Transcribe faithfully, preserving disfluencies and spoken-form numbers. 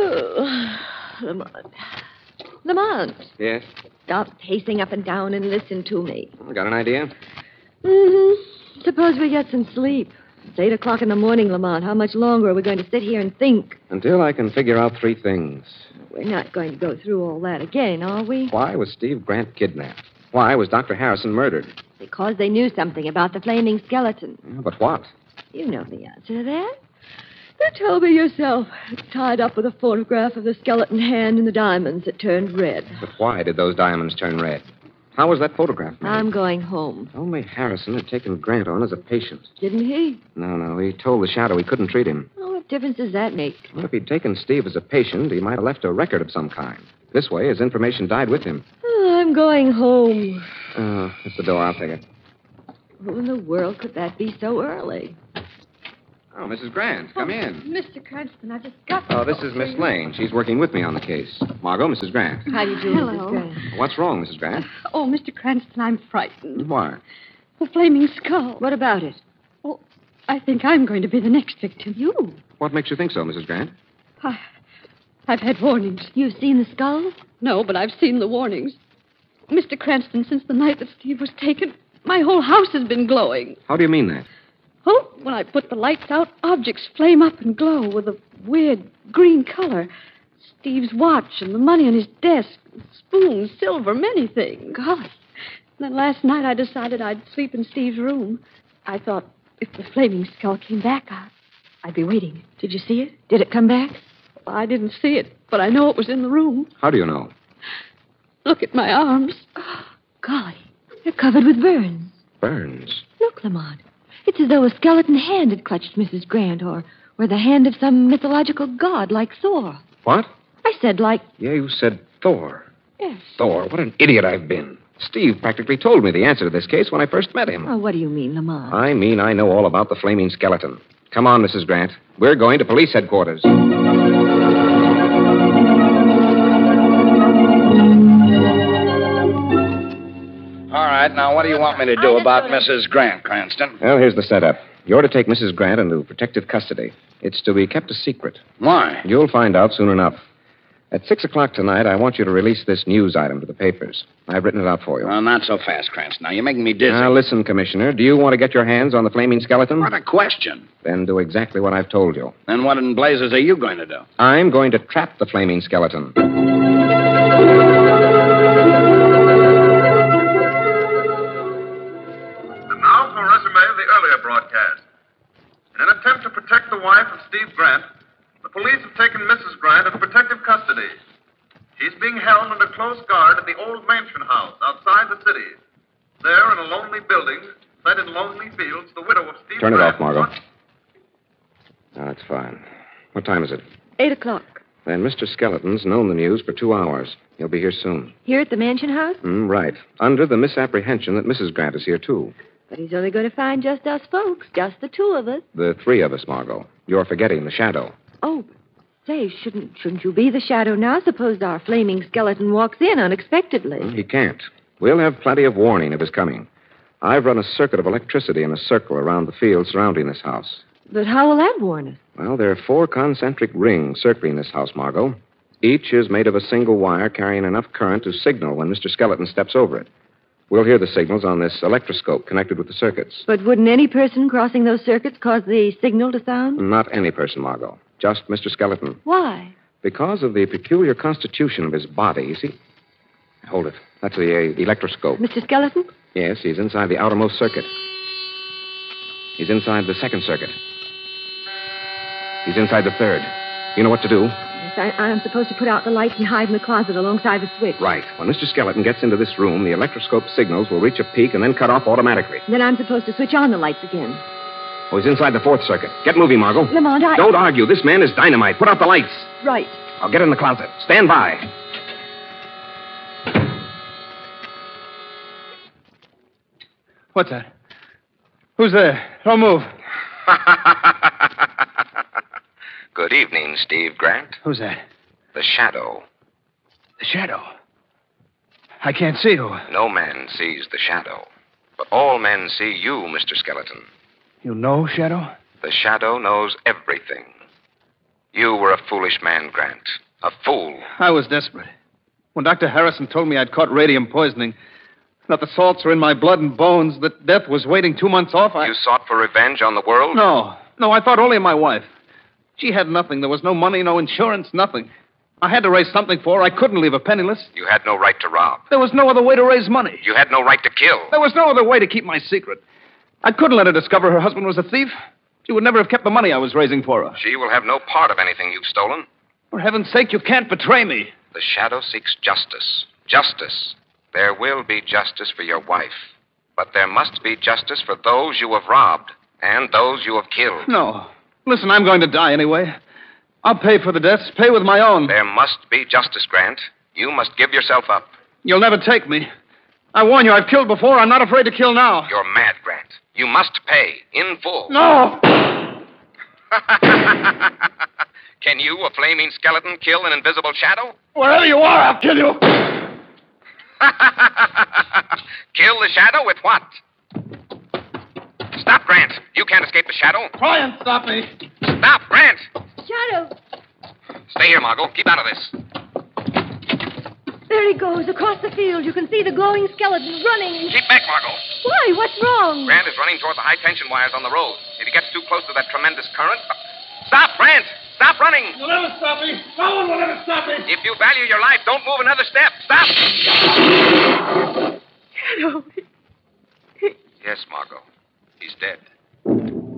Oh, Lamont. Lamont. Yes? Stop pacing up and down and listen to me. Got an idea? Mm-hmm. Suppose we get some sleep. It's eight o'clock in the morning, Lamont. How much longer are we going to sit here and think? Until I can figure out three things. We're not going to go through all that again, are we? Why was Steve Grant kidnapped? Why was Doctor Harrison murdered? Because they knew something about the flaming skeleton. Yeah, but what? You know the answer to that. You told me yourself. It's tied up with a photograph of the skeleton hand and the diamonds that turned red. But why did those diamonds turn red? How was that photograph made? I'm going home. Told me Harrison had taken Grant on as a patient. Didn't he? No, no. He told the Shadow he couldn't treat him. Oh, what difference does that make? Well, if he'd taken Steve as a patient, he might have left a record of some kind. This way, his information died with him. Oh, I'm going home. Oh, that's the door. I'll take it. Who in the world could that be so early? Oh, Missus Grant, come oh, in. Mister Cranston, I just got... Oh, this is Miss Lane. She's working with me on the case. Margot, Missus Grant. How do you do, Hello. Missus Grant? What's wrong, Missus Grant? Oh, Mister Cranston, I'm frightened. Why? The flaming skull. What about it? Oh, I think I'm going to be the next victim. You? What makes you think so, Missus Grant? I, I've had warnings. You've seen the skull? No, but I've seen the warnings. Mister Cranston, since the night that Steve was taken, my whole house has been glowing. How do you mean that? Oh, when I put the lights out, objects flame up and glow with a weird green color. Steve's watch and the money on his desk, spoons, silver, many things. Golly. Then last night I decided I'd sleep in Steve's room. I thought if the flaming skull came back, I, I'd be waiting. Did you see it? Did it come back? Well, I didn't see it, but I know it was in the room. How do you know? Look at my arms. Oh, golly, they're covered with burns. Burns. Look, Lamont. It's as though a skeleton hand had clutched Missus Grant, or, or the hand of some mythological god like Thor. What? I said like... Yeah, you said Thor. Yes. Thor, what an idiot I've been. Steve practically told me the answer to this case when I first met him. Oh, what do you mean, Lamont? I mean I know all about the flaming skeleton. Come on, Missus Grant. We're going to police headquarters. All right, now what do you want me to do about Missus Grant, Cranston? Well, here's the setup. You're to take Missus Grant into protective custody. It's to be kept a secret. Why? You'll find out soon enough. At six o'clock tonight, I want you to release this news item to the papers. I've written it out for you. Well, not so fast, Cranston. Now, you're making me dizzy. Now, listen, Commissioner. Do you want to get your hands on the flaming skeleton? What a question. Then do exactly what I've told you. Then what in blazes are you going to do? I'm going to trap the flaming skeleton. Broadcast. In an attempt to protect the wife of Steve Grant, the police have taken Missus Grant into protective custody. She's being held under close guard at the old mansion house outside the city. There, in a lonely building, set in lonely fields, the widow of Steve Turn it Grant... off, Margot. Oh, that's fine. What time is it? Eight o'clock. Then Mister Skeleton's known the news for two hours. He'll be here soon. Here at the mansion house? Mm, right. Under the misapprehension that Missus Grant is here, too. But he's only going to find just us folks, just the two of us. The three of us, Margot. You're forgetting the Shadow. Oh, say, shouldn't shouldn't you be the Shadow now? Suppose our flaming skeleton walks in unexpectedly. Well, he can't. We'll have plenty of warning of his coming. I've run a circuit of electricity in a circle around the field surrounding this house. But how will that warn us? Well, there are four concentric rings circling this house, Margot. Each is made of a single wire carrying enough current to signal when Mister Skeleton steps over it. We'll hear the signals on this electroscope connected with the circuits. But wouldn't any person crossing those circuits cause the signal to sound? Not any person, Margot. Just Mister Skeleton. Why? Because of the peculiar constitution of his body, you see. Hold it. That's the uh, electroscope. Mister Skeleton? Yes, he's inside the outermost circuit. He's inside the second circuit. He's inside the third. You know what to do? Yes, I, I'm supposed to put out the lights and hide in the closet alongside the switch. Right. When Mister Skeleton gets into this room, the electroscope signals will reach a peak and then cut off automatically. Then I'm supposed to switch on the lights again. Oh, he's inside the fourth circuit. Get moving, Margot. Lamont, I... Don't argue. This man is dynamite. Put out the lights. Right. I'll get in the closet. Stand by. What's that? Who's there? Don't move. Good evening, Steve Grant. Who's that? The Shadow. The Shadow. I can't see you. No man sees the Shadow. But all men see you, Mister Skeleton. You know Shadow? The Shadow knows everything. You were a foolish man, Grant. A fool. I was desperate. When Doctor Harrison told me I'd caught radium poisoning, that the salts were in my blood and bones, that death was waiting two months off, I... You sought for revenge on the world? No. No, I thought only of my wife. She had nothing. There was no money, no insurance, nothing. I had to raise something for her. I couldn't leave her penniless. You had no right to rob. There was no other way to raise money. You had no right to kill. There was no other way to keep my secret. I couldn't let her discover her husband was a thief. She would never have kept the money I was raising for her. She will have no part of anything you've stolen. For heaven's sake, you can't betray me. The Shadow seeks justice. Justice. There will be justice for your wife. But there must be justice for those you have robbed and those you have killed. No. Listen, I'm going to die anyway. I'll pay for the debts, pay with my own. There must be justice, Grant. You must give yourself up. You'll never take me. I warn you, I've killed before. I'm not afraid to kill now. You're mad, Grant. You must pay in full. No! Can you, a flaming skeleton, kill an invisible shadow? Wherever you are, I'll kill you. Kill the shadow with what? Stop, Grant. You can't escape the shadow. Try and stop me. Stop, Grant. Shadow! Stay here, Margot. Keep out of this. There he goes, across the field. You can see the glowing skeleton running. Keep back, Margot. Why? What's wrong? Grant is running toward the high-tension wires on the road. If he gets too close to that tremendous current... Stop, Grant! Stop running! You'll never stop me. No one will ever stop me. If you value your life, don't move another step. Stop! Shadow. Yes, Margot. He's dead.